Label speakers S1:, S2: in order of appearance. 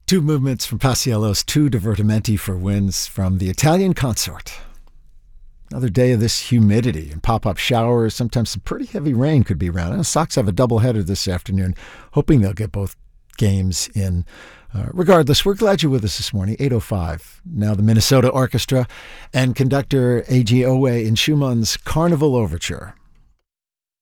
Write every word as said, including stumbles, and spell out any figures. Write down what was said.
S1: Two movements from Paciello's Two Divertimenti for winds from the Italian Consort. Another day of this humidity and pop-up showers. Sometimes some pretty heavy rain could be around. And the Sox have a doubleheader this afternoon, hoping they'll get both games in. Uh, regardless, we're glad you're with us this morning, eight oh five. Now the Minnesota Orchestra and conductor Eiji Oe in Schumann's Carnival Overture.